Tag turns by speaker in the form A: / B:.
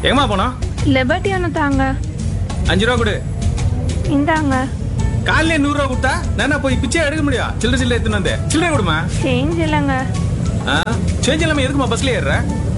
A: எங்கம்மா போனோம்?
B: லிபர்ட்டி ஒன்று தாங்க.
A: 5 ரூபா கொடு.
B: இந்தாங்க.
A: காலையில 100 ரூபா கொடுத்தா நானா போய் பிச்சை எடுக்க முடியும்? சில்லறை எடுத்துன்னு வந்து சில்லறை கொடுமா.
B: சேஞ்ச் இல்லைங்க.
A: சேஞ்ச் இல்லாம எதுக்குமா பஸ்ல ஏறுற?